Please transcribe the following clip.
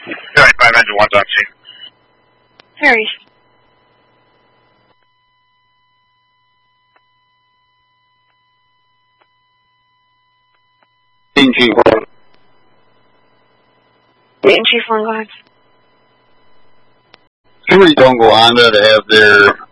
Alright, 5 engine 1 Doc C. Harry. Team Chief 1. Team Chief 1, go ahead. Somebody told Goanda to have their